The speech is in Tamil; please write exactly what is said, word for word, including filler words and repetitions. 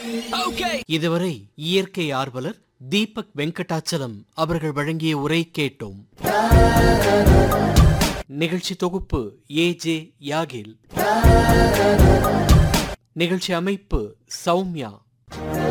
இதுவரை இயற்கை ஆர்வலர் தீபக் வெங்கடாச்சலம் அவர்கள் வழங்கிய உரை கேட்டோம். நிகழ்ச்சி தொகுப்பு ஏ ஜே யாகில். நிகழ்ச்சி அமைப்பு சௌமியா.